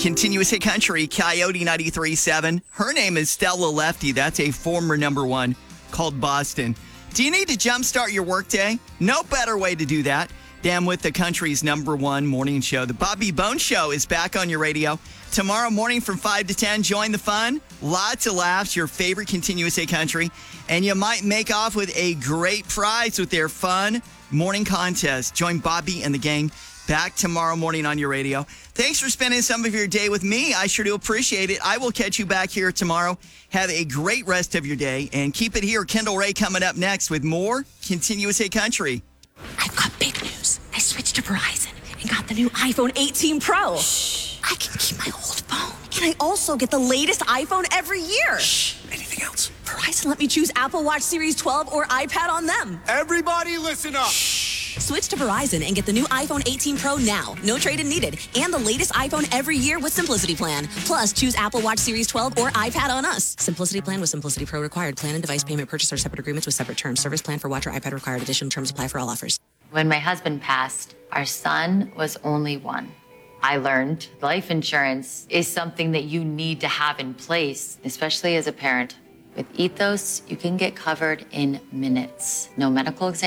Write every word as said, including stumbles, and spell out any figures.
Continuous Hit Country, Coyote ninety-three point seven. Her name is Stella Lefty. That's a former number one called Boston. Do you need to jumpstart your workday? No better way to do that than with the country's number one morning show. The Bobby Bones Show is back on your radio tomorrow morning from five to ten. Join the fun. Lots of laughs, your favorite Continuous Hit Country. And you might make off with a great prize with their fun morning contest. Join Bobby and the gang back tomorrow morning on your radio. Thanks for spending some of your day with me. I sure do appreciate it. I will catch you back here tomorrow. Have a great rest of your day. And keep it here. Kendall Ray coming up next with more Continuous Hit Country. I've got big news. I switched to Verizon and got the new iPhone eighteen Pro. Shh. I can keep my old phone. And I also get the latest iPhone every year. Shh. Anything else? Verizon let me choose Apple Watch Series twelve or iPad on them. Everybody listen up. Shh. Switch to Verizon and get the new iPhone eighteen Pro now. No trade-in needed. And the latest iPhone every year with Simplicity Plan. Plus, choose Apple Watch Series twelve or iPad on us. Simplicity Plan with Simplicity Pro required. Plan and device payment purchase are separate agreements with separate terms. Service plan for watch or iPad required. Additional terms apply for all offers. When my husband passed, our son was only one. I learned life insurance is something that you need to have in place, especially as a parent. With Ethos, you can get covered in minutes. No medical exam.